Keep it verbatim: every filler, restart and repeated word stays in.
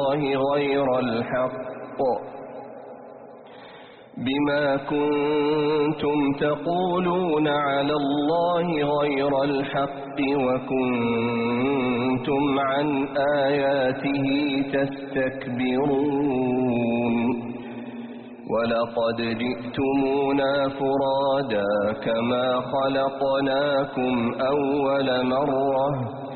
غير الحق بما كنتم تقولون على الله غير الحق وكنتم عن آياته تستكبرون ولقد جئتمونا فرادا كما خلقناكم أول مرة